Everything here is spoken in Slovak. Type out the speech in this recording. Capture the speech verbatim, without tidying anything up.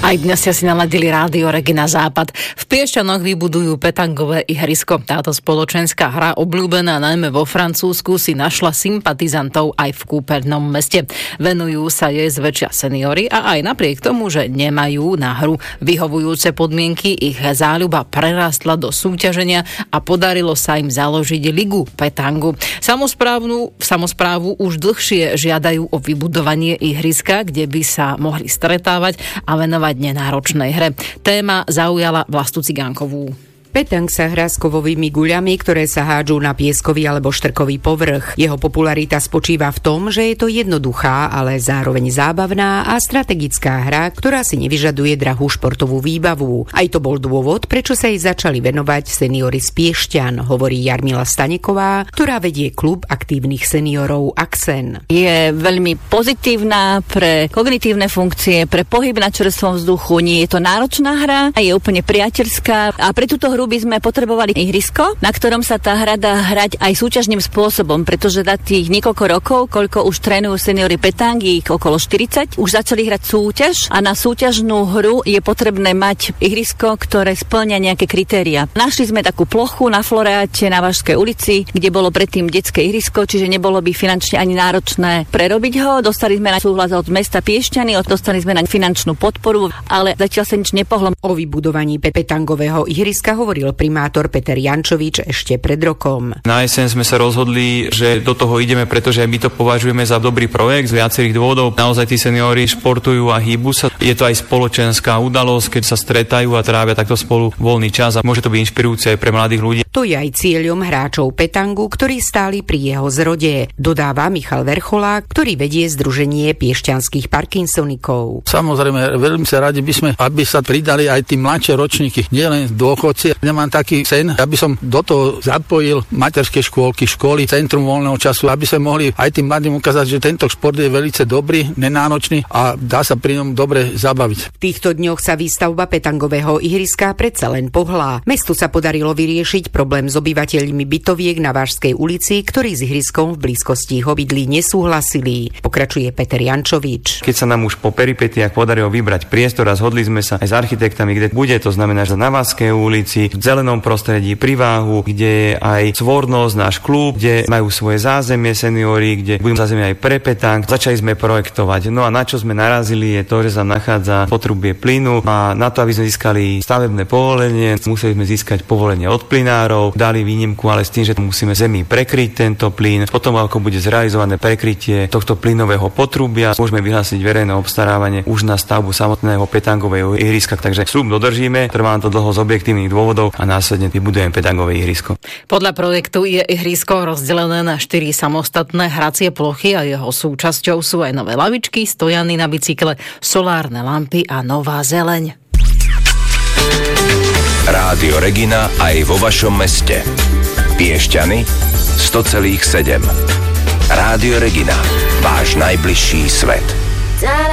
Aj dnes ste si naladili Rádio Regina Západ. V Piešťanoch vybudujú petangové ihrisko. Táto spoločenská hra, obľúbená najmä vo Francúzsku, si našla sympatizantov aj v kúpeľnom meste. Venujú sa jej zväčšia seniori a aj napriek tomu, že nemajú na hru vyhovujúce podmienky, ich záľuba prerastla do súťaženia a podarilo sa im založiť ligu petangu. Samosprávu, samosprávu už dlhšie žiadajú o vybudovanie ihriska, kde by sa mohli stretávať a venovať nenáročnej hre. Téma zaujala Vlastu Cigánkovú. Petang sa hrá s kovovými guľami, ktoré sa hádžu na pieskový alebo štrkový povrch. Jeho popularita spočíva v tom, že je to jednoduchá, ale zároveň zábavná a strategická hra, ktorá si nevyžaduje drahú športovú výbavu. Aj to bol dôvod, prečo sa jej začali venovať seniori z Piešťan, hovorí Jarmila Staneková, ktorá vedie klub aktívnych seniorov Axen. Je veľmi pozitívna pre kognitívne funkcie, pre pohyb na čerstvom vzduchu. Nie je to náročná hra, je úplne priateľská a pre túto hru by sme potrebovali ihrisko, na ktorom sa tá hra dá hrať aj súťažným spôsobom, pretože za tých niekoľko rokov, koľko už trénujú seniori petangy, ich okolo štyridsať, už začali hrať súťaž a na súťažnú hru je potrebné mať ihrisko, ktoré spĺňa nejaké kritéria. Našli sme takú plochu na Floreáte na Vážskej ulici, kde bolo predtým detské ihrisko, čiže nebolo by finančne ani náročné prerobiť ho. Dostali sme na súhlas od mesta Piešťany, dostali sme na finančnú podporu, ale zatiaľ sa nič nepohlo. O vybudovaní petangového ihriska hovorí primátor Peter Jančovič ešte pred rokom. Na jeseň sme sa rozhodli, že do toho ideme, pretože my to považujeme za dobrý projekt z viacerých dôvodov. Naozaj tí seniori športujú a hýbu sa. Je to aj spoločenská udalosť, keď sa stretajú a trávia takto spolu voľný čas a môže to byť inšpirujúce aj pre mladých ľudí. To je aj cieľom hráčov petangu, ktorí stáli pri jeho zrode, dodáva Michal Verchola, ktorý vedie združenie piešťanských Parkinsonikov. Samozrejme, veľmi sa radi by sme, aby sa pridali aj tí mladšie ročníky, nielen dôchodci. Nemám taký sen, aby som do toho zapojil materské škôlky, školy, centrum voľného času, aby sme mohli aj tým mladým ukázať, že tento šport je veľmi dobrý, nenáročný a dá sa pri ňom dobre zabaviť. V týchto dňoch sa výstavba petangového ihriska predsa len pohlá. Mestu sa podarilo vyriešiť problém s obyvateľmi bytoviek na Vážskej ulici, ktorí s ihriskom v blízkosti ich obydlí nesúhlasili. Pokračuje Peter Jančovič. Keď sa nám už po peripetiách podarilo vybrať priestor a zhodli sme sa aj s architektami, kde bude, to znamená, že na Vážskej ulici, v zelenom prostredí, pri Váhu, kde je aj Svornosť, náš klub, kde majú svoje zázemie seniori, kde budú zázemie aj pre petang. Začali sme projektovať. No a na čo sme narazili je to, že sa nachádza potrubie plynu a na to, aby sme získali stavebné povolenie, museli sme získať povolenie od plynárov, dali výnimku, ale s tým, že musíme zemi prekryť tento plyn. Potom, ako bude zrealizované prekrytie tohto plynového potrubia, môžeme vyhlásiť verejné obstarávanie už na stavbu samotného petangového ihriska. Takže sľub dodržíme, trvá to dlho z objektívnych dôvodov a následne vybudujeme petangové ihrisko. Podľa projektu je ihrisko rozdelené na štyri samostatné hracie plochy a jeho súčasťou sú aj nové lavičky, stojany na bicykle, solárne lampy a nová zeleň. Rádio Regina aj vo vašom meste. Piešťany sto celá sedem. Rádio Regina, váš najbližší svet.